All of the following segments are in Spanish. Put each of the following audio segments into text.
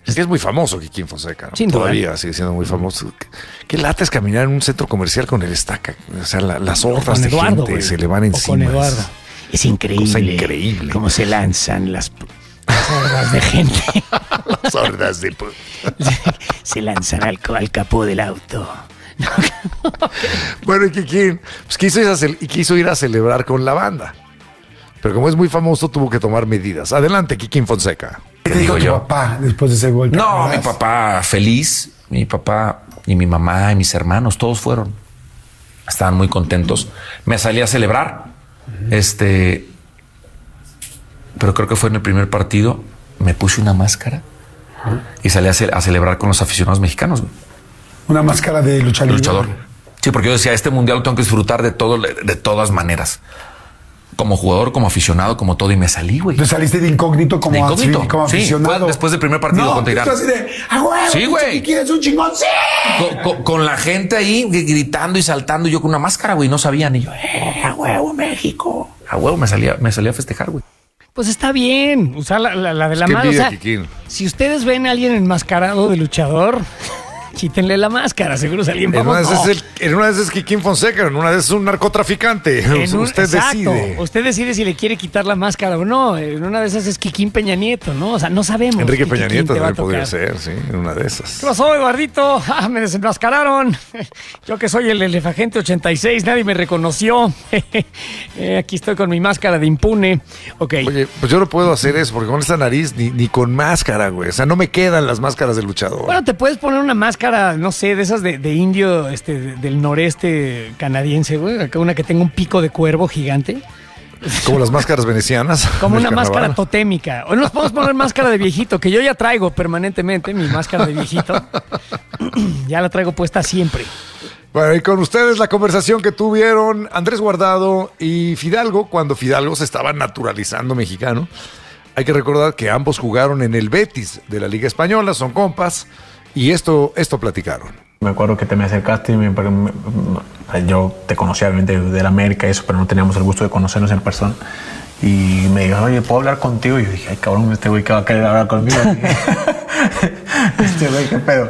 Es que es muy famoso Kikín Fonseca, ¿no? Sin duda. Todavía sigue siendo muy famoso. ¿Qué lata es caminar en un centro comercial con el estaca? O sea, las hordas de Eduardo, gente güey. se le van O encima. con Eduardo. Es increíble. Cosa increíble. Cómo se lanzan las hordas de gente. Las hordas de... Se lanzan al capó del auto. Bueno, y Kikín pues quiso ir a celebrar con la banda. Pero como es muy famoso, tuvo que tomar medidas. Adelante, Kikín Fonseca. ¿Qué te dijo tu papá después de ese gol? ¿Te No, acuerdas? mi papá feliz, mi papá y mi mamá y mis hermanos, todos fueron. Estaban muy contentos. Me salí a celebrar. Pero creo que fue en el primer partido. Me puse una máscara y salí a celebrar con los aficionados mexicanos. Güey. Una máscara de lucha libre. Luchador. Sí, porque yo decía, este mundial lo tengo que disfrutar de todas maneras. Como jugador, como aficionado, como todo. Y me salí, güey. Tú saliste de incógnito como, De incógnito. como Sí, aficionado. fue después del primer partido contra Irán. Tú así de, ¡ah, güey! Sí, güey. ¿Quieres un chingón? ¡Sí! Con la gente ahí gritando y saltando, yo con una máscara, güey, no sabían. Y yo, a huevo, México. A huevo, me salía a festejar, güey. Pues está bien. Usar la de la Qué mano. O envidia, sea, Kikín. si ustedes ven a alguien enmascarado de luchador, quítenle la máscara. Seguro es alguien En una famoso. vez es Kikín Fonseca, en una vez es un narcotraficante. Usted Exacto. decide. Usted decide si le quiere quitar la máscara o no. En una de esas es Kikín Peña Nieto, ¿no? O sea, no sabemos. Enrique qué Peña Kikín Nieto te va a también podría tocar. ser, sí, en una de esas. ¿Qué pasó, Eduardito? Me desenmascararon. Yo que soy el elefagente 86, nadie me reconoció. Aquí estoy con mi máscara de impune. Ok. Oye, pues yo no puedo hacer eso porque con esta nariz ni con máscara, güey. O sea, no me quedan las máscaras de luchador. Bueno, te puedes poner una máscara, no sé, de esas de indio del noreste canadiense, güey. Acá una que tenga un pico de cuervo gigante. Como las máscaras venecianas. Como del una máscara carnaval. totémica. O nos podemos poner máscara de viejito, que yo ya traigo permanentemente, mi máscara de viejito. Ya la traigo puesta siempre. Bueno, y con ustedes la conversación que tuvieron Andrés Guardado y Fidalgo, cuando Fidalgo se estaba naturalizando mexicano. Hay que recordar que ambos jugaron en el Betis de la Liga Española, son compas, y esto platicaron. Me acuerdo que te me acercaste y yo te conocía obviamente de la América y eso, pero no teníamos el gusto de conocernos en persona. Y me dijo, oye, ¿puedo hablar contigo? Y yo dije, ay, cabrón, este güey que va a querer hablar conmigo. Este güey, qué pedo.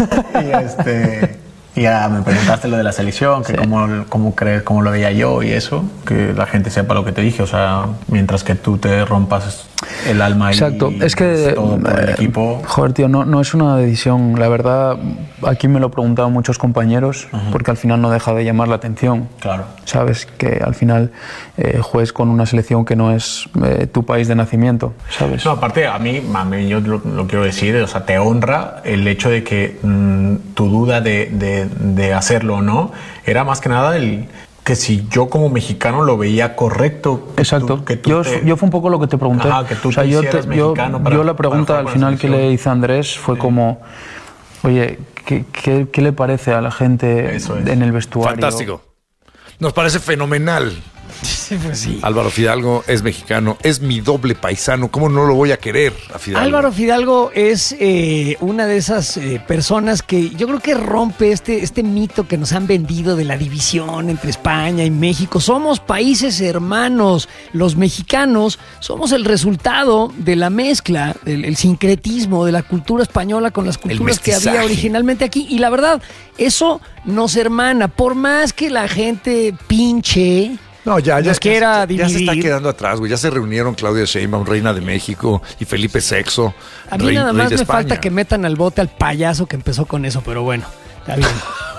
Y ya me preguntaste lo de la selección, que cómo lo veía yo y eso, que la gente sepa lo que te dije, o sea, mientras que tú te rompas el alma. Exacto, y es que todo por el equipo. Joder, tío, no es una decisión, la verdad, aquí me lo preguntaban muchos compañeros, porque al final no deja de llamar la atención. Claro. Sabes que al final juegues con una selección que no es tu país de nacimiento, ¿sabes? No, aparte, a mí yo lo quiero decir, o sea, te honra el hecho de que tu duda de hacerlo o no, era más que nada que si yo como mexicano lo veía correcto. Exacto. Yo fue un poco lo que te pregunté. Ajá, que tú o sea, te yo hicieras mexicano para- yo la pregunta para al jugar con final la que le selección. hice a Andrés fue como, oye, ¿qué le parece a la gente Eso es. en el vestuario? Fantástico. Nos parece fenomenal. Pues sí. Álvaro Fidalgo es mexicano, es mi doble paisano. ¿Cómo no lo voy a querer a Fidalgo? Álvaro Fidalgo es una de esas personas que yo creo que rompe este mito que nos han vendido de la división entre España y México. Somos países hermanos. Los mexicanos somos el resultado de la mezcla, el sincretismo de la cultura española con las culturas que había mestizaje. originalmente aquí. Y la verdad, eso nos hermana. Por más que la gente pinche... No, ya nos quiera ya se está dividir. quedando atrás, güey. Ya se reunieron Claudia Sheinbaum, reina de México, y Felipe VI, A mí rey, nada rey más de me España. falta que metan al bote al payaso que empezó con eso, pero bueno, está bien.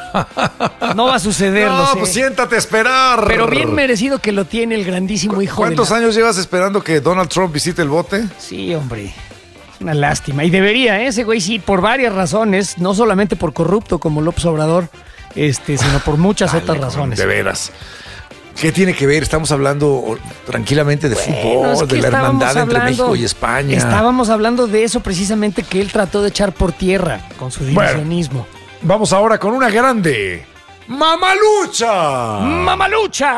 No va a suceder, No, lo sé. pues siéntate a esperar. Pero bien merecido que lo tiene el grandísimo hijo de ¿Cuántos años llevas esperando que Donald Trump visite el bote? Sí, hombre. Es una lástima. Y debería, ese güey sí, por varias razones, no solamente por corrupto como López Obrador, sino por muchas otras razones. De veras. ¿Qué tiene que ver? Estamos hablando tranquilamente de fútbol, es que de la estábamos hermandad entre hablando- México y España. Estábamos hablando de eso precisamente que él trató de echar por tierra con su divisionismo. Vamos ahora con una grande. ¡Mamalucha! ¡Mamalucha!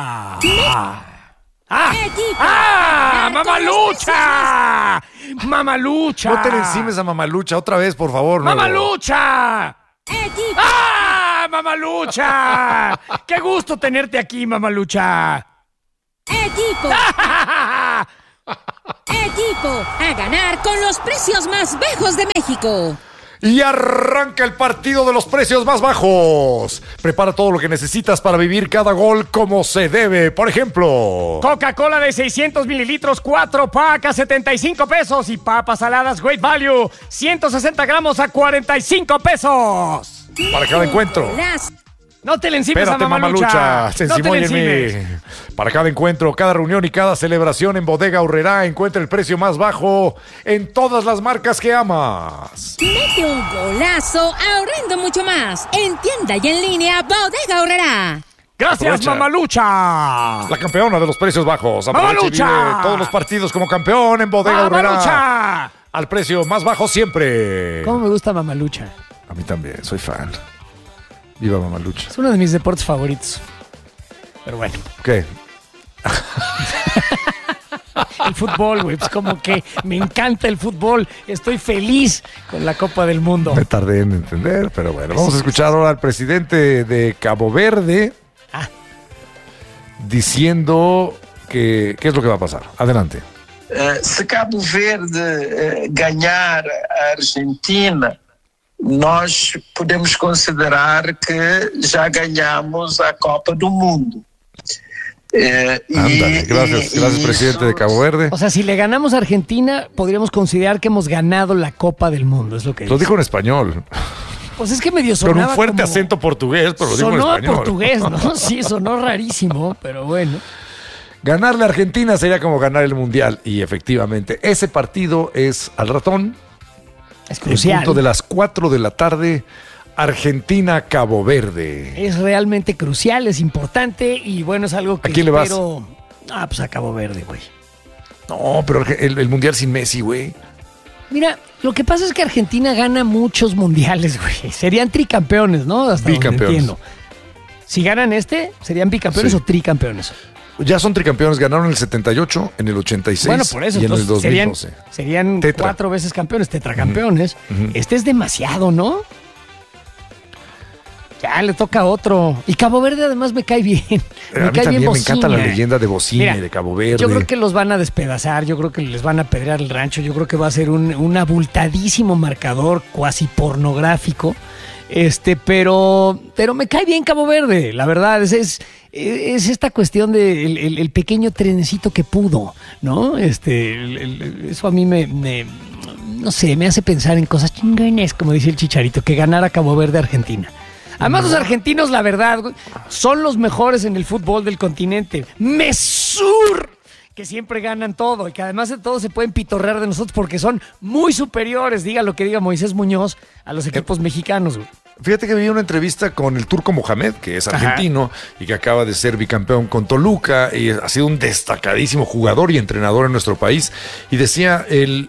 ¡Mamalucha! ¡Mamalucha! No te le encimes a Mamalucha otra vez, por favor. Nuevo. ¡Mamalucha! ¡Ah! ¡Mamalucha! ¡Qué gusto tenerte aquí, Mamalucha! ¡Equipo! Equipo, a ganar con los precios más bajos de México. Y arranca el partido de los precios más bajos. Prepara todo lo que necesitas para vivir cada gol como se debe. Por ejemplo, Coca-Cola de 600 mililitros, 4 pack a 75 pesos. Y papas saladas Great Value, 160 gramos a 45 pesos. para cada encuentro. No te le encimes Espérate, a Mamalucha. se No te encimó le en mí. encimes. Para cada encuentro, cada reunión y cada celebración en Bodega Aurrerá, encuentra el precio más bajo en todas las marcas que amas. Mete un golazo ahorrando mucho más. En tienda y en línea, Bodega Aurrerá. Gracias, Aprovecha. Mamalucha. La campeona de los precios bajos. Aprovecha y ¡Mamalucha! vive todos los partidos como campeón en Bodega Aurrerá. ¡Mamalucha! Al precio más bajo siempre. ¿Cómo me gusta Mamalucha? A mí también, soy fan. Viva Mamalucha. Es uno de mis deportes favoritos. Pero bueno. ¿Qué? El fútbol, güey. Pues como que me encanta el fútbol. Estoy feliz con la Copa del Mundo. Me tardé en entender, pero bueno. Vamos a escuchar ahora al presidente de Cabo Verde diciendo que qué es lo que va a pasar. Adelante. Se Cabo Verde ganhar a Argentina, nós podemos considerar que já ganhamos a Copa do Mundo. Ándale, gracias presidente de Cabo Verde. O sea, si le ganamos a Argentina, podríamos considerar que hemos ganado la Copa del Mundo, es lo que Lo dice. dijo en español. Pues es que medio sonaba Con un fuerte como- acento portugués, pero lo dijo en sonó a español. portugués, ¿no? Sí, sonó rarísimo, pero bueno. Ganarle a Argentina sería como ganar el Mundial. Y efectivamente, ese partido es al ratón. Es En crucial. punto de las 4 de la tarde, Argentina-Cabo Verde. Es realmente crucial, es importante y bueno, es algo que ¿A quién le vas? espero... Pues a Cabo Verde, güey. No, pero el Mundial sin Messi, güey. Mira, lo que pasa es que Argentina gana muchos mundiales, güey. Serían tricampeones, ¿no? Hasta donde Bicampeones. entiendo. Si ganan este, ¿serían bicampeones Sí. o tricampeones? Ya son tricampeones, ganaron en el 78, en el 86 Bueno, por eso, y en el entonces 2012. serían Tetra. 4 veces campeones, tetracampeones. Ujú. Este es demasiado, ¿no? Ya le toca a otro. Y Cabo Verde además me cae bien. A mí también me encanta la leyenda de Bocini, Mira, de Cabo Verde. Yo creo que los van a despedazar, yo creo que les van a apedrear el rancho, yo creo que va a ser un abultadísimo marcador cuasi pornográfico. Pero me cae bien Cabo Verde, la verdad, es esta cuestión de el pequeño trenecito que pudo, ¿no? Eso a mí no sé, me hace pensar en cosas chingones, como dice el Chicharito, que ganara Cabo Verde Argentina. Además, los argentinos, la verdad, güey, son los mejores en el fútbol del continente. ¡Mesur! Que siempre ganan todo y que además de todo se pueden pitorrear de nosotros porque son muy superiores, diga lo que diga Moisés Muñoz, a los equipos mexicanos, güey. Fíjate que vi una entrevista con el Turco Mohamed, que es argentino y que acaba de ser bicampeón con Toluca y ha sido un destacadísimo jugador y entrenador en nuestro país. Y decía,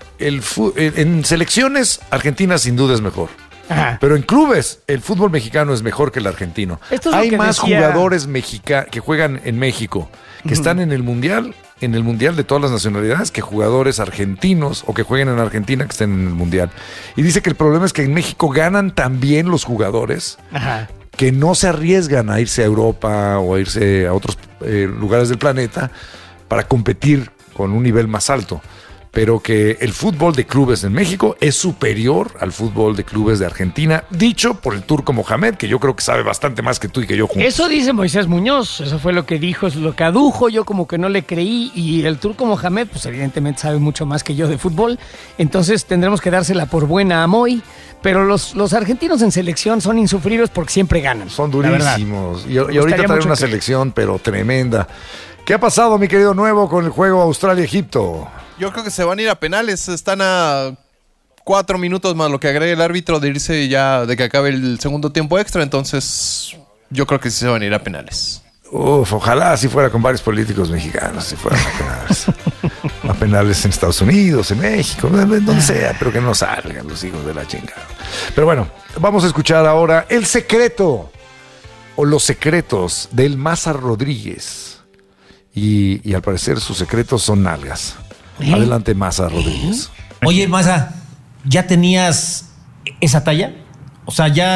en selecciones, Argentina sin duda es mejor. Ajá. Pero en clubes, el fútbol mexicano es mejor que el argentino. Esto es lo Hay que más decía- jugadores que juegan en México, que están en el Mundial de todas las nacionalidades, que jugadores argentinos o que jueguen en Argentina que estén en el Mundial. Y dice que el problema es que en México ganan también los jugadores Ajá. que no se arriesgan a irse a Europa o a irse a otros lugares del planeta para competir con un nivel más alto. Pero que el fútbol de clubes en México es superior al fútbol de clubes de Argentina, dicho por el Turco Mohamed, que yo creo que sabe bastante más que tú y que yo juntos. Eso dice Moisés Muñoz, eso fue lo que dijo, es lo que adujo, yo como que no le creí y el Turco Mohamed pues evidentemente sabe mucho más que yo de fútbol, entonces tendremos que dársela por buena a Moy, pero los argentinos en selección son insufribles porque siempre ganan. Son la verdad. durísimos. Y Me ahorita gustaría traen mucho una que- selección, pero tremenda. ¿Qué ha pasado, mi querido Nuevo, con el juego Australia-Egipto? Yo creo que se van a ir a penales. Están a 4 minutos más lo que agregue el árbitro de irse ya, de que acabe el segundo tiempo extra. Entonces, yo creo que sí se van a ir a penales. Uf, ojalá así fuera con varios políticos mexicanos, si fueran a penales. A penales en Estados Unidos, en México, donde sea, pero que no salgan los hijos de la chingada. Pero bueno, vamos a escuchar ahora el secreto o los secretos del Maza Rodríguez. Y al parecer sus secretos son nalgas. Adelante, Maza Rodríguez. Oye, Maza, ¿ya tenías esa talla? O sea, ya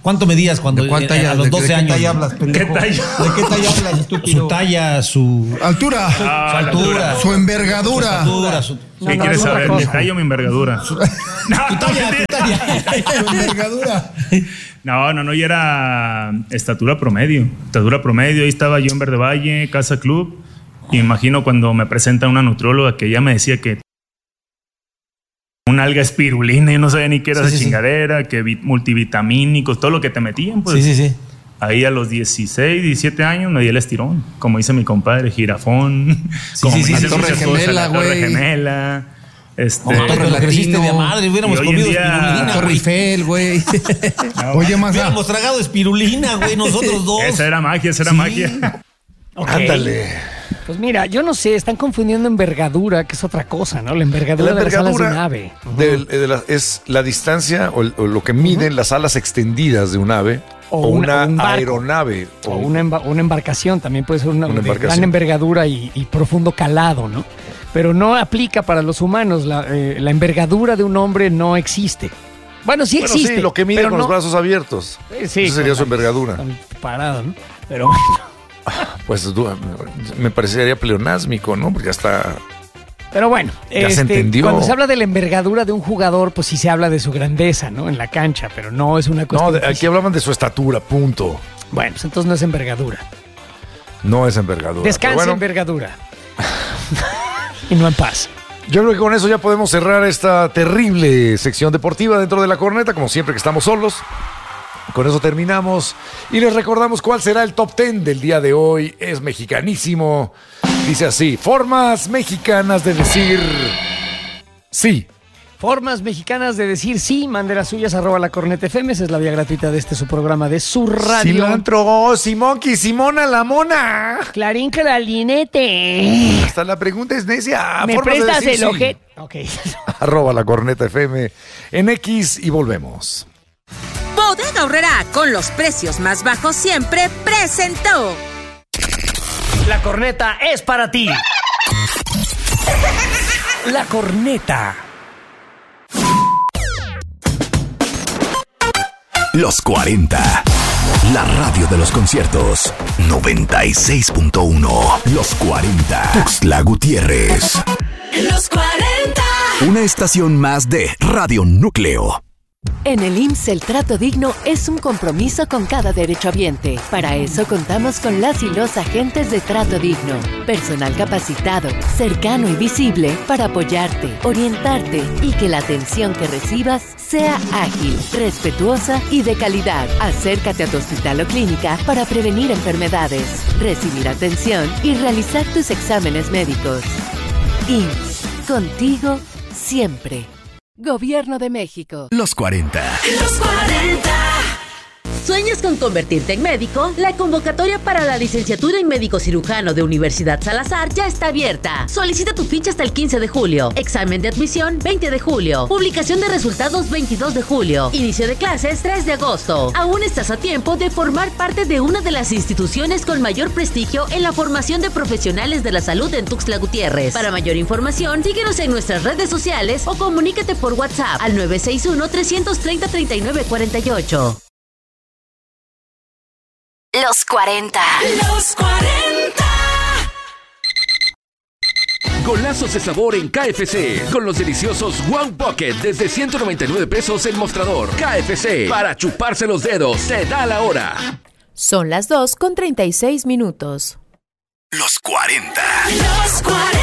¿Cuánto medías cuando ¿De cuál talla? a los 12 ¿De años? qué talla hablas, pendejo? ¿De qué talla hablas, estúpido? Su talla, su Altura. su altura. Su envergadura. ¿Qué quieres saber? ¿Mi talla o mi envergadura? Tu talla. Su envergadura. No, yo era estatura promedio. Ahí estaba yo en Verde Valle, Casa Club. Y me imagino cuando me presenta una nutrióloga que ella me decía que una alga espirulina, y no sabía ni qué era esa chingadera, que multivitamínicos, todo lo que te metían, pues. Sí. Ahí a los 16, 17 años me di el estirón, como dice mi compadre, jirafón, como me dicen muchas cosas, la Torre Gemela. Pero creciste de madre, hubiéramos comido espirulina. Torre Eiffel, güey. Oye, más hubiéramos tragado espirulina, güey, nosotros dos. Esa era magia. Okay. Ándale. Pues mira, yo no sé, están confundiendo envergadura, que es otra cosa, ¿no? La envergadura de las alas de un ave. Es la distancia o lo que miden las alas extendidas de un ave o una aeronave. O una embarcación, también puede ser una de gran envergadura y profundo calado, ¿no? Pero no aplica para los humanos. La envergadura de un hombre no existe. Bueno, sí existe. Sí, lo que mide con los brazos abiertos. Sí, esa sería su envergadura. Parado, ¿no? Pero bueno. Pues me parecería pleonásmico, ¿no? Porque ya está... Pero bueno, ya se entendió. Cuando se habla de la envergadura de un jugador, pues sí se habla de su grandeza, ¿no? En la cancha, pero no es una cuestión... No, aquí hablaban de su estatura, punto. Bueno, pues entonces no es envergadura. No es envergadura. Descansa envergadura. Y no en paz. Yo creo que con eso ya podemos cerrar esta terrible sección deportiva dentro de La Corneta, como siempre que estamos solos. Con eso terminamos y les recordamos cuál será el top 10 del día de hoy. Es mexicanísimo. Dice así: formas mexicanas de decir sí. Formas mexicanas de decir sí. Mande las suyas @lacornetafm. Esa es la vía gratuita de su programa de su radio. Cilantro, Simonqui, Simona la mona. Clarín Clarinete. Hasta la pregunta es necia. ¿Me prestas el objeto? Ok. @lacornetafm en X y volvemos. Bodega Aurrerá, con los precios más bajos siempre, presentó. La corneta es para ti. La Corneta. Los 40. La radio de los conciertos. 96.1. Los 40. Tuxtla Gutiérrez. Los 40. Una estación más de Radio Núcleo. En el IMSS el trato digno es un compromiso con cada derechohabiente. Para eso contamos con las y los agentes de trato digno. Personal capacitado, cercano y visible para apoyarte, orientarte y que la atención que recibas sea ágil, respetuosa y de calidad. Acércate a tu hospital o clínica para prevenir enfermedades, recibir atención y realizar tus exámenes médicos. IMSS, contigo siempre. Gobierno de México. Los 40. Los 40. ¿Sueñas con convertirte en médico? La convocatoria para la licenciatura en médico cirujano de Universidad Salazar ya está abierta. Solicita tu ficha hasta el 15 de julio. Examen de admisión 20 de julio. Publicación de resultados 22 de julio. Inicio de clases 3 de agosto. Aún estás a tiempo de formar parte de una de las instituciones con mayor prestigio en la formación de profesionales de la salud en Tuxtla Gutiérrez. Para mayor información, síguenos en nuestras redes sociales o comunícate por WhatsApp al 961-330-3948. Los 40. Los 40. Golazos de sabor en KFC. Con los deliciosos One Pocket desde 199 pesos el mostrador. KFC. Para chuparse los dedos. Se da la hora. Son las 2:36. Los 40. Los 40.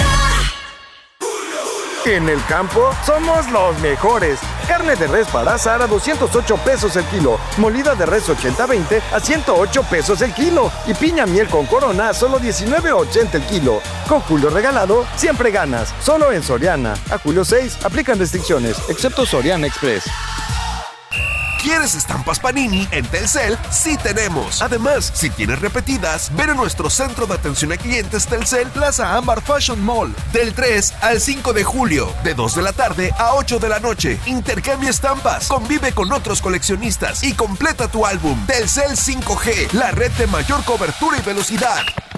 En el campo somos los mejores. Carne de res para asar a 208 pesos el kilo. Molida de res 80-20 a 108 pesos el kilo. Y piña miel con corona a solo 19.80 el kilo. Con Julio regalado, siempre ganas. Solo en Soriana. A julio 6 aplican restricciones, excepto Soriana Express. ¿Quieres estampas Panini? En Telcel sí tenemos. Además, si tienes repetidas, ven a nuestro centro de atención a clientes Telcel Plaza Ámbar Fashion Mall del 3 al 5 de julio, de 2 de la tarde a 8 de la noche. Intercambia estampas, convive con otros coleccionistas y completa tu álbum. Telcel 5G, la red de mayor cobertura y velocidad.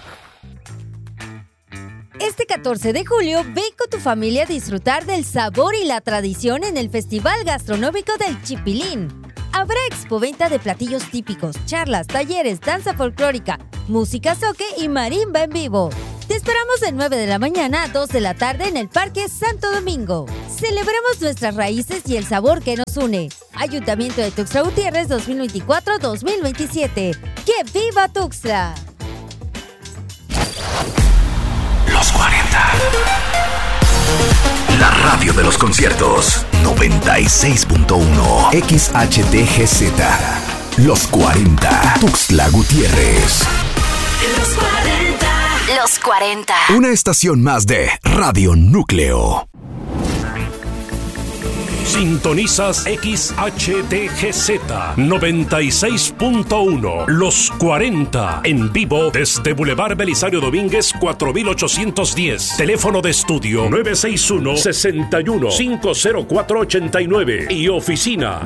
Este 14 de julio, ven con tu familia a disfrutar del sabor y la tradición en el Festival Gastronómico del Chipilín. habrá expoventa de platillos típicos, charlas, talleres, danza folclórica, música zoque y marimba en vivo. Te esperamos de 9 de la mañana a 2 de la tarde en el Parque Santo Domingo. Celebramos nuestras raíces y el sabor que nos une. Ayuntamiento de Tuxtla Gutiérrez 2024-2027. ¡Que viva Tuxtla! Los 40. La radio de los conciertos. 96.1 XHTGZ. Los 40. Tuxtla Gutiérrez. Los 40. Los 40. Una estación más de Radio Núcleo. Sintonizas XHTGZ 96.1 Los 40 en vivo desde Boulevard Belisario Domínguez 4810. Teléfono de estudio 961-61-50489 y oficina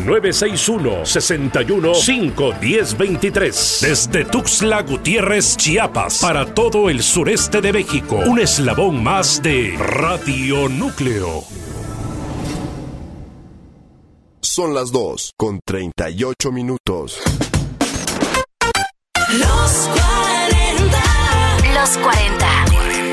961-61-51023. Desde Tuxtla Gutiérrez, Chiapas, para todo el sureste de México. Un eslabón más de Radio Núcleo. Son las 2:38. Los 40. Los 40.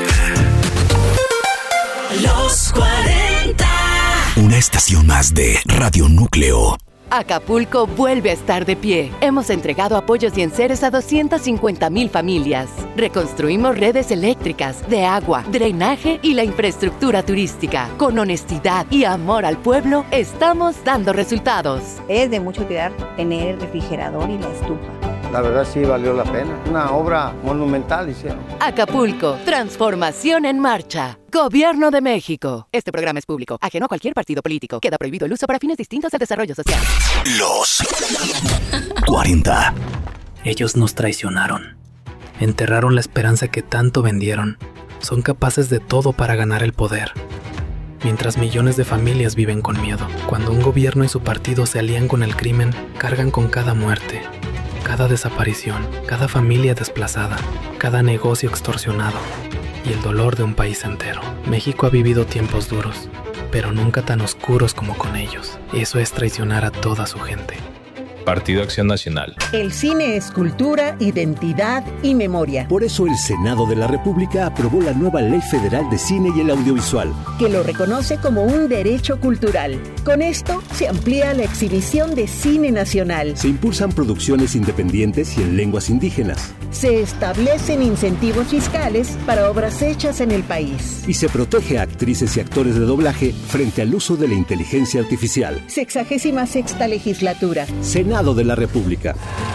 Los 40. Una estación más de Radio Núcleo. Acapulco vuelve a estar de pie. Hemos entregado apoyos y enseres a 250,000 familias. Reconstruimos redes eléctricas, de agua, drenaje y la infraestructura turística. Con honestidad y amor al pueblo, estamos dando resultados. Es de mucha utilidad tener el refrigerador y la estufa. La verdad sí valió la pena. Una obra monumental hicieron. Acapulco, transformación en marcha. Gobierno de México. Este programa es público, ajeno a cualquier partido político. Queda prohibido el uso para fines distintos al desarrollo social. Los 40. Ellos nos traicionaron. Enterraron la esperanza que tanto vendieron. Son capaces de todo para ganar el poder. Mientras millones de familias viven con miedo. Cuando un gobierno y su partido se alían con el crimen, cargan con cada muerte, cada desaparición, cada familia desplazada, cada negocio extorsionado y el dolor de un país entero. México ha vivido tiempos duros, pero nunca tan oscuros como con ellos. Eso es traicionar a toda su gente. Partido Acción Nacional. El cine es cultura, identidad y memoria. Por eso el Senado de la República aprobó la nueva Ley Federal de Cine y el Audiovisual, que lo reconoce como un derecho cultural. Con esto se amplía la exhibición de cine nacional. Se impulsan producciones independientes y en lenguas indígenas. Se establecen incentivos fiscales para obras hechas en el país. Y se protege a actrices y actores de doblaje frente al uso de la inteligencia artificial. 66ª legislatura. Senado de la República.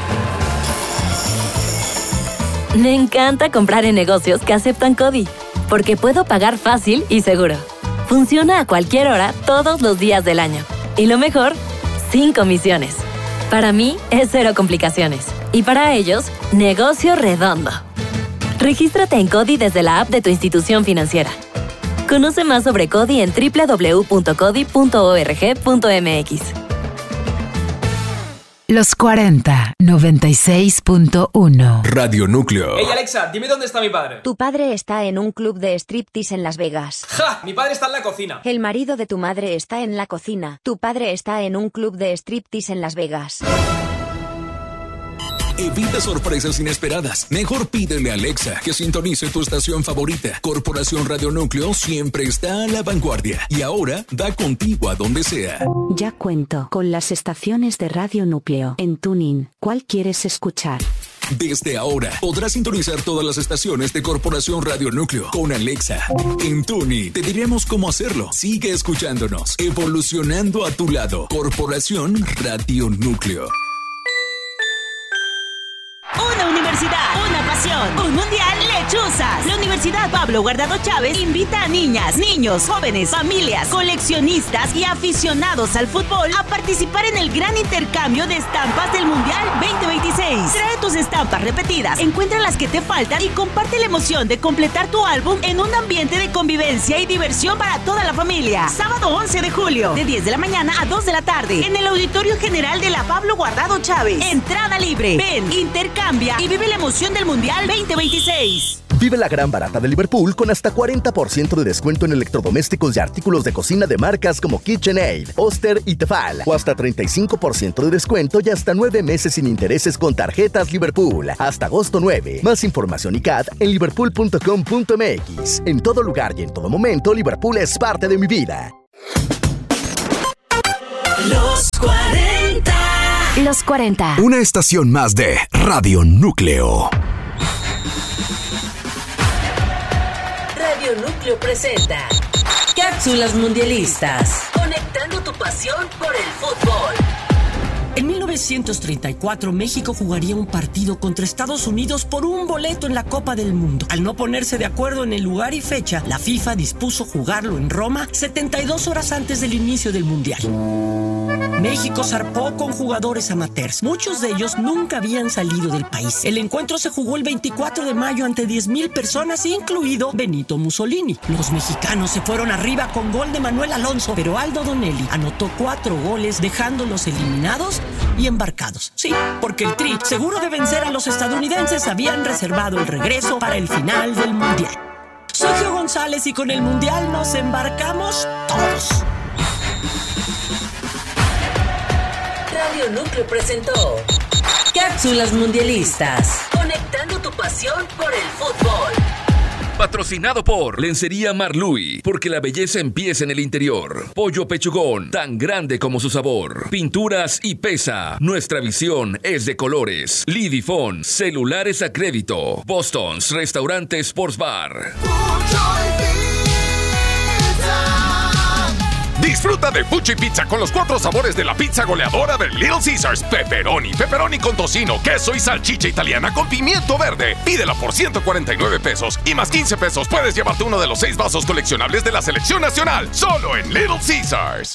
Me encanta comprar en negocios que aceptan CODI, porque puedo pagar fácil y seguro. Funciona a cualquier hora, todos los días del año. Y lo mejor, sin comisiones. Para mí, es cero complicaciones. Y para ellos, negocio redondo. Regístrate en CODI desde la app de tu institución financiera. Conoce más sobre CODI en www.codi.org.mx. Los 40, 96.1. Radio Núcleo. Hey Alexa, dime dónde está mi padre. Tu padre está en un club de striptease en Las Vegas. ¡Ja! Mi padre está en la cocina. El marido de tu madre está en la cocina. Tu padre está en un club de striptease en Las Vegas. Evita sorpresas inesperadas. Mejor pídele a Alexa que sintonice tu estación favorita. Corporación Radio Núcleo siempre está a la vanguardia y ahora da contigo a donde sea. Ya cuento con las estaciones de Radio Núcleo en TuneIn. ¿Cuál quieres escuchar? Desde ahora podrás sintonizar todas las estaciones de Corporación Radio Núcleo con Alexa. En TuneIn te diremos cómo hacerlo. Sigue escuchándonos, evolucionando a tu lado. Corporación Radio Núcleo. Una universidad, una pasión, un mundial, lechuzas. La Universidad Pablo Guardado Chávez invita a niñas, niños, jóvenes, familias, coleccionistas y aficionados al fútbol a participar en el gran intercambio de estampas del Mundial 2026. Trae tus estampas repetidas, encuentra las que te faltan y comparte la emoción de completar tu álbum en un ambiente de convivencia y diversión para toda la familia. Sábado 11 de julio, de 10 de la mañana a 2 de la tarde, en el Auditorio General de la Pablo Guardado Chávez. Entrada libre. Ven, intercambia y vive la emoción del Mundial 2026. Vive la gran barata de Liverpool con hasta 40% de descuento en electrodomésticos y artículos de cocina de marcas como KitchenAid, Oster y Tefal. O hasta 35% de descuento y hasta 9 meses sin intereses con tarjetas Liverpool. Hasta agosto 9. Más información y CAD en liverpool.com.mx. En todo lugar y en todo momento, Liverpool es parte de mi vida. Los 40. Los 40. Una estación más de Radio Núcleo. Radio Núcleo presenta Cápsulas Mundialistas. Conectando tu pasión por el fútbol. En 1934, México jugaría un partido contra Estados Unidos por un boleto en la Copa del Mundo. Al no ponerse de acuerdo en el lugar y fecha, la FIFA dispuso jugarlo en Roma 72 horas antes del inicio del Mundial. México zarpó con jugadores amateurs. Muchos de ellos nunca habían salido del país. El encuentro se jugó el 24 de mayo ante 10,000 personas, incluido Benito Mussolini. Los mexicanos se fueron arriba con gol de Manuel Alonso, pero Aldo Donelli anotó 4 goles, dejándolos eliminados y embarcados. Sí, porque el Tri, seguro de vencer a los estadounidenses, habían reservado el regreso para el final del Mundial. Soy Gio González y con el Mundial nos embarcamos todos. Radio Núcleo presentó Cápsulas Mundialistas. Conectando tu pasión por el fútbol. Patrocinado por Lencería Marluy, porque la belleza empieza en el interior. Pollo Pechugón, tan grande como su sabor. Pinturas y Pesa, nuestra visión es de colores. Lidifón, celulares a crédito. Boston's Restaurante Sports Bar. Disfruta de Fuchi Pizza con los 4 sabores de la pizza goleadora de Little Caesars. Pepperoni, pepperoni con tocino, queso y salchicha italiana con pimiento verde. Pídela por 149 pesos y más 15 pesos puedes llevarte uno de los 6 vasos coleccionables de la selección nacional. Solo en Little Caesars.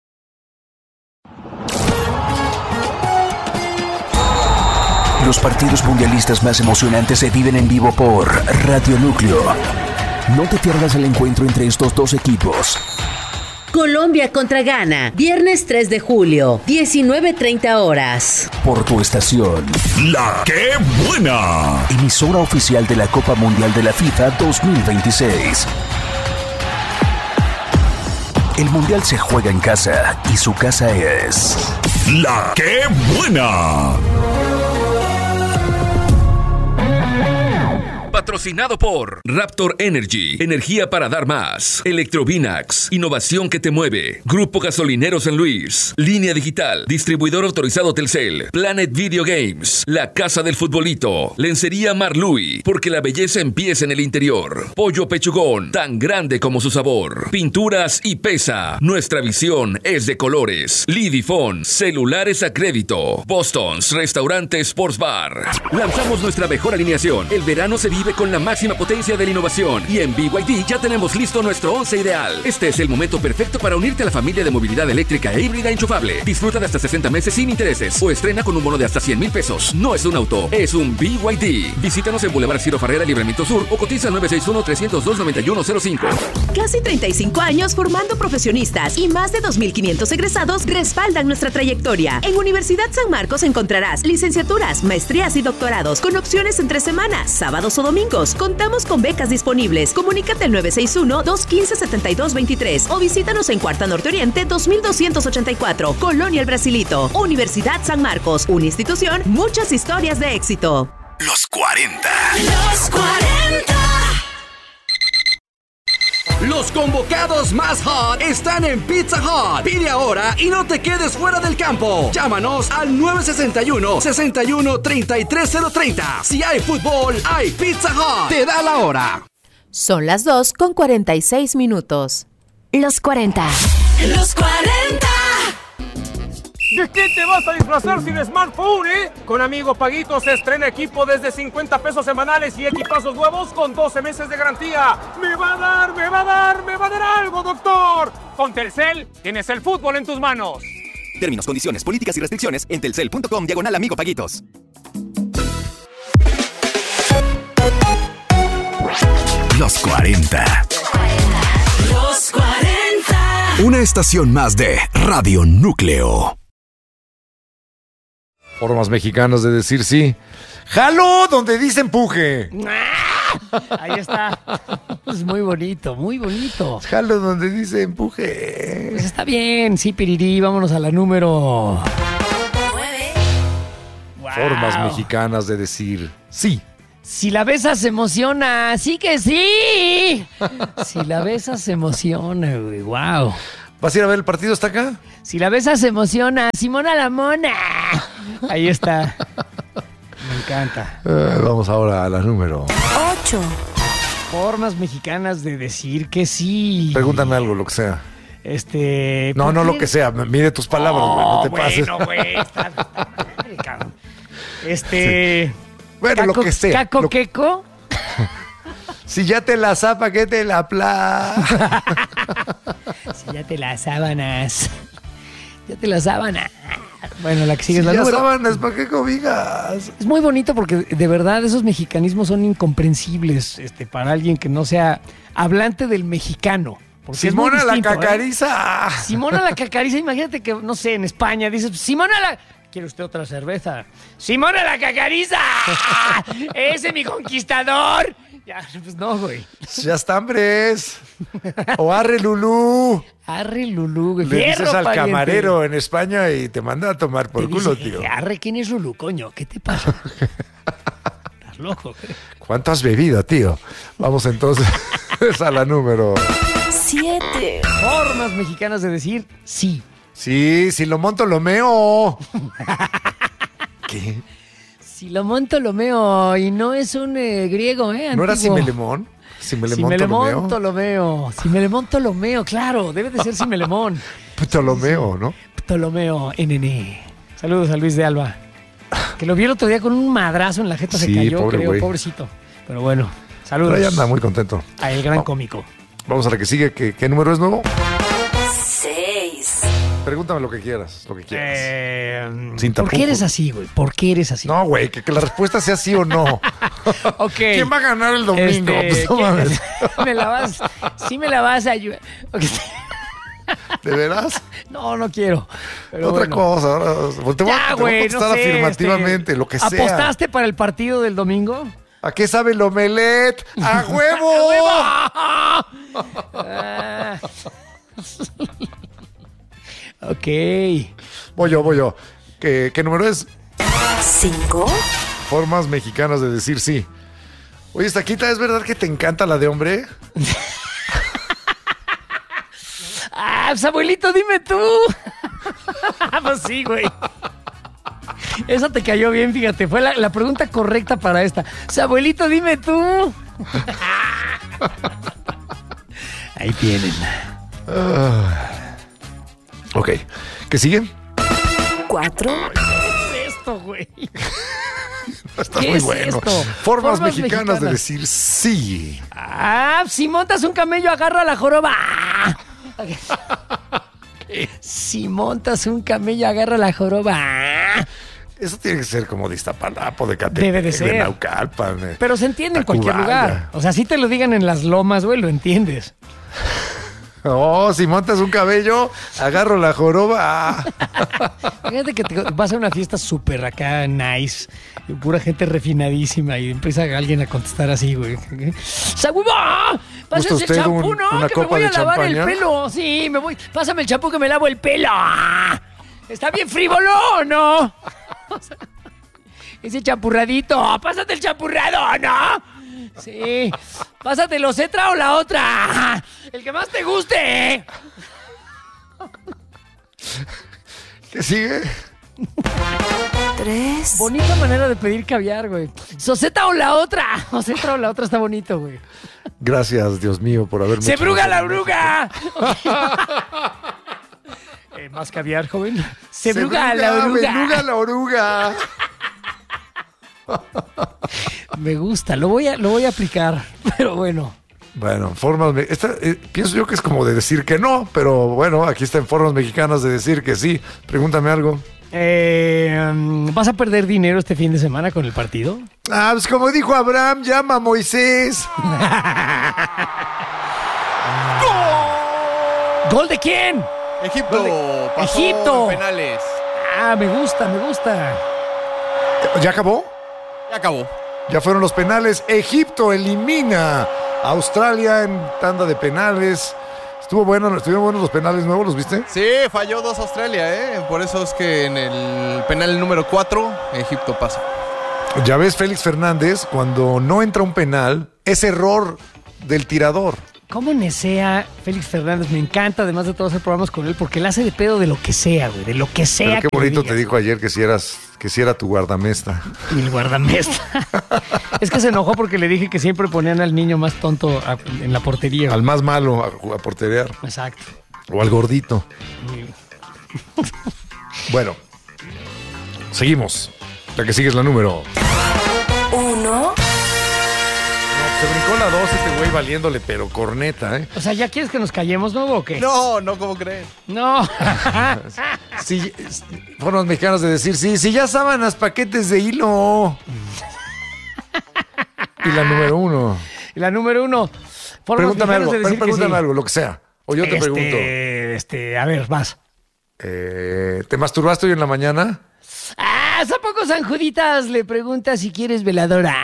Los partidos mundialistas más emocionantes se viven en vivo por Radio Núcleo. No te pierdas el encuentro entre estos dos equipos. Colombia contra Ghana, viernes 3 de julio, 19:30 horas. Por tu estación. ¡La qué buena! Emisora oficial de la Copa Mundial de la FIFA 2026. El Mundial se juega en casa y su casa es... ¡La qué buena! Patrocinado por Raptor Energy, energía para dar más. Electrovinax, innovación que te mueve. Grupo Gasolinero San Luis. Línea Digital, distribuidor autorizado Telcel. Planet Video Games, la casa del futbolito. Lencería Marluy, porque la belleza empieza en el interior. Pollo Pechugón, tan grande como su sabor. Pinturas y Pesa, nuestra visión es de colores. Lidifón, celulares a crédito. Boston's Restaurante Sports Bar. Lanzamos nuestra mejor alineación. El verano se vive con la máxima potencia de la innovación y en BYD ya tenemos listo nuestro 11 ideal. Este es el momento perfecto para unirte a la familia de movilidad eléctrica e híbrida enchufable. Disfruta de hasta 60 meses sin intereses o estrena con un bono de hasta 100,000 pesos. No es un auto, es un BYD. Visítanos en Boulevard Ciro Farrera, Libramiento Sur o cotiza al 961-302-9105. Casi 35 años formando profesionistas y más de 2,500 egresados respaldan nuestra trayectoria. En Universidad San Marcos encontrarás licenciaturas, maestrías y doctorados con opciones entre semanas, sábados o domingos. Contamos con becas disponibles. Comunícate al 961-215-7223 o visítanos en Cuarta Norte Oriente 2284, Colonia El Brasilito. Universidad San Marcos, una institución, muchas historias de éxito. Los 40. Los 40. Los convocados más hot están en Pizza Hut. Pide ahora y no te quedes fuera del campo. Llámanos al 961-61-33-030. Si hay fútbol, hay Pizza Hut. Te da la hora. Son las 2:46. Los 40. Los 40. ¿De qué te vas a disfrazar sin smartphone, Con Amigo Paguito se estrena equipo desde 50 pesos semanales y equipazos nuevos con 12 meses de garantía. ¡Me va a dar algo, doctor! Con Telcel tienes el fútbol en tus manos. Términos, condiciones, políticas y restricciones en telcel.com/Amigo Paguitos. Los 40. Los 40. Una estación más de Radio Núcleo. Formas mexicanas de decir sí. ¡Jalo! Donde dice empuje. Ahí está. Es muy bonito, muy bonito. Jalo donde dice empuje. Pues está bien, sí, Pirirí. Vámonos a la número 9. Wow. Formas mexicanas de decir sí. Si la besas se emociona, sí que sí. Si la besas se emociona, güey. Wow. ¿Vas a ir a ver el partido hasta acá? Si la besas se emociona, Simona la mona. Ahí está. Me encanta. Vamos ahora a la número 8. Formas mexicanas de decir que sí. Pregúntame algo, lo que sea. No, lo que sea. Mide tus palabras, güey. No te pases. Bueno, güey. Está madre, cabrón. Sí. Bueno, lo que sea. ¿Caco queco? Si ya te la zapa, ¿qué te la pla? Si ya te las sábanas. Ya te las sábanas. Bueno, la que sigue es la número. número. Sábanas, ¿para qué cobijas? Es muy bonito porque de verdad esos mexicanismos son incomprensibles para alguien que no sea hablante del mexicano. Simona la cacariza. Simona la cacariza, imagínate que, no sé, en España dices, Simona la... ¿Quiere usted otra cerveza? ¡Simona la cacariza! ¡Ese es mi conquistador! Ya, pues no, güey. Ya está, hambres. O arre Lulú. Arre Lulú, güey. Le dices al camarero en España y te manda a tomar por culo, tío. Arre, ¿quién es Lulú, coño? ¿Qué te pasa? Estás loco, güey. ¿Cuánto has bebido, tío? Vamos entonces a la número 7. Formas mexicanas de decir sí. Sí, si lo monto, lo meo. ¿Qué? Si lo monto, lo meo. Y no es un griego, antiguo. ¿No era si me le monto, Si me le monto, lo meo. Si me le monto, lo meo. Claro, debe de ser si me le mon. Ptolomeo, ¿no? Ptolomeo, NN. Saludos a Luis de Alba. Que lo vi el otro día con un madrazo en la jeta. Sí, se cayó, pobre creo, güey. Pobrecito. Pero bueno, saludos. Pero ya anda muy contento. A el gran cómico. Vamos a la que sigue. ¿Qué número es nuevo? 6. Pregúntame lo que quieras, Sin ¿Por qué eres así, güey? ¿Por qué eres así? No, güey, que la respuesta sea sí o no. Ok. ¿Quién va a ganar el domingo? Pues no mames. Sí me la vas a ayudar. Okay. ¿De veras? No quiero. Pero otra bueno. cosa. Ahora, te voy a contestar afirmativamente, lo que sea. ¿Apostaste para el partido del domingo? ¿A qué sabe el omelet? ¡A huevo! ¡A huevo! Ok. Voy yo. ¿Qué número es? 5. Formas mexicanas de decir sí. Oye, Estaquita, ¿es verdad que te encanta la de hombre? Pues, abuelito, dime tú. Pues sí, güey. Esa te cayó bien, fíjate. Fue la pregunta correcta para esta. Abuelito, dime tú. Ahí tienen. Ok. ¿Qué sigue? 4. ¿Qué es esto, güey? Está muy bueno. Esto? Formas mexicanas de decir sí. Si montas un camello, agarra la joroba. Si montas un camello, agarra la joroba. Eso tiene que ser como de Iztapalapa, de Catepec, debe de ser. De Naucalpan. Pero se entiende en cualquier lugar. O sea, si te lo digan en las lomas, güey, lo entiendes. Si montas un cabello, agarro la joroba. Fíjate que te vas a una fiesta súper acá, nice, y pura gente refinadísima, y empieza alguien a contestar así, güey. ¡Sagüiba! ¡Pásame el champú, no! ¡Que me voy a lavar el pelo! Sí, me voy. Pásame el champú que me lavo el pelo. ¿Está bien frívolo, no? Ese champurradito. ¡Pásate el champurrado, no! Sí. Pásatelo, ¿Cetra o la otra? El que más te guste. ¿Qué sigue? 3. Bonita manera de pedir caviar, güey. ¿Soseta o la otra? ¿Soseta o la otra? Está bonito, güey. Gracias, Dios mío, por haberme... ¡Se bruga la oruga! ¿Más caviar, joven? ¡Se bruga la oruga! ¡Se bruga la oruga! Me gusta, lo voy a aplicar, pero bueno. Bueno, formas... pienso yo que es como de decir que no, pero bueno, aquí están formas mexicanas de decir que sí. Pregúntame algo. ¿Vas a perder dinero este fin de semana con el partido? Pues como dijo Abraham, llama a Moisés. ¿Gol de quién? Egipto. Pasó Egipto. En penales. Me gusta. ¿Ya acabó? Ya acabó. Ya fueron los penales. Egipto elimina a Australia en tanda de penales. Estuvieron buenos los penales nuevos, ¿los viste? Sí, falló 2 Australia, Por eso es que en el penal número 4, Egipto pasa. Ya ves, Félix Fernández, cuando no entra un penal, es error del tirador. ¿Cómo nesea Félix Fernández? Me encanta, además de todos hacer programas con él, porque él hace de pedo de lo que sea, güey, de lo que sea. Pero qué bonito te dijo ayer que si era tu guardamesta. Mi guardamesta. Es que se enojó porque le dije que siempre ponían al niño más tonto en la portería. Al más malo a porterear. Exacto. O al gordito. Bueno, seguimos. La que sigue es la número 1. Se brincó la 2 este güey valiéndole, pero corneta, ¿eh? O sea, ¿ya quieres que nos callemos, no, o qué? No, ¿cómo crees? No. Sí, fueron los mexicanos de decir, sí, ya sábanas, paquetes de hilo. Y la número 1. Y la número 1. Pregúntame algo, lo que sea. O yo te pregunto. A ver, vas. ¿Te masturbaste hoy en la mañana? ¿A poco San Juditas le pregunta si quieres veladora?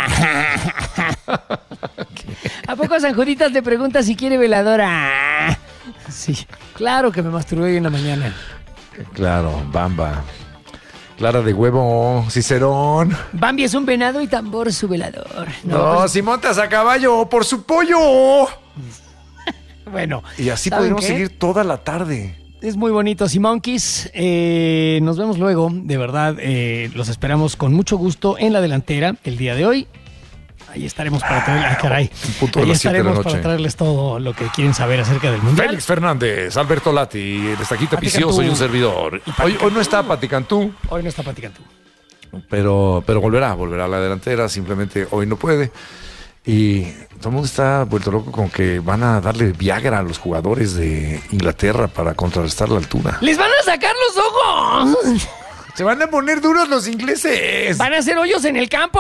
¿A poco San Juditas le pregunta si quiere veladora? Sí, claro que me masturbé hoy en la mañana. Claro, Bamba. Clara de huevo, Cicerón. Bambi es un venado y Tambor su velador. No, si montas a caballo, por su pollo. Bueno. Y así podemos seguir toda la tarde. Es muy bonito, Simonkeys. Nos vemos luego, de verdad. Los esperamos con mucho gusto en la delantera el día de hoy. Ahí estaremos para traerles, ahí estaremos para traerles todo lo que quieren saber acerca del Mundial. Félix Fernández, Alberto Lati, el Estaquita Picioso y un servidor. Hoy no está Pati Cantú. Hoy no está Pati Cantú. Pero volverá a la delantera, simplemente hoy no puede. Y todo el mundo está vuelto loco con que van a darle Viagra a los jugadores de Inglaterra para contrarrestar la altura. ¡Les van a sacar los ojos! ¡Se van a poner duros los ingleses! ¡Van a hacer hoyos en el campo!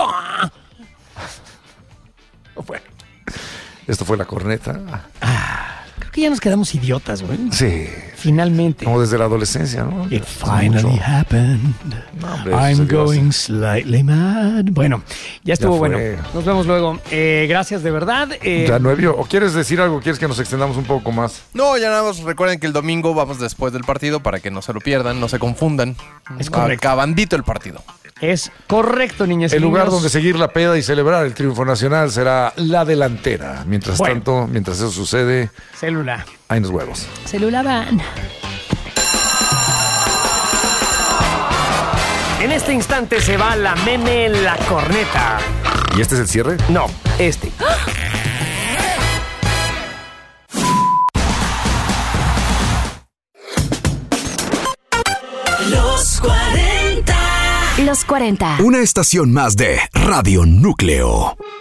Bueno, esto fue la corneta. Creo que ya nos quedamos idiotas, güey. Sí. Finalmente. Como desde la adolescencia, ¿no? It finally happened. No, hombre, I'm going slightly mad. Bueno, ya estuvo bueno. Nos vemos luego. Gracias de verdad. Ya, Nuevio, ¿o quieres decir algo? ¿Quieres que nos extendamos un poco más? No, ya nada más recuerden que el domingo vamos después del partido para que no se lo pierdan, no se confundan. Es correcto. Acabandito el partido. Es correcto, niñas y niños. El lugar donde seguir la peda y celebrar el triunfo nacional será la delantera. Mientras tanto, mientras eso sucede... Célula. Hay unos huevos. Célula van. En este instante se va la meme en la corneta. ¿Y este es el cierre? No, este. Los 40. Los 40. Una estación más de Radio Núcleo.